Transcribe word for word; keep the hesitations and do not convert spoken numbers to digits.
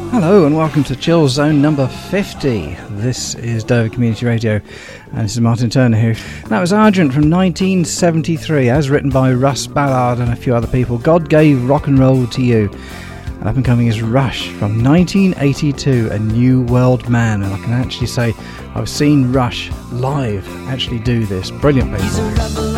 Hello and welcome to Chill Zone number fifty. This is Dover Community Radio and this is Martin Turner here. That was Argent from nineteen seventy-three, as written by Russ Ballard and a few other people. God Gave Rock and Roll to You. And up and coming is Rush from nineteen eighty-two, A New World Man. And I can actually say I've seen Rush live actually do this. Brilliant people.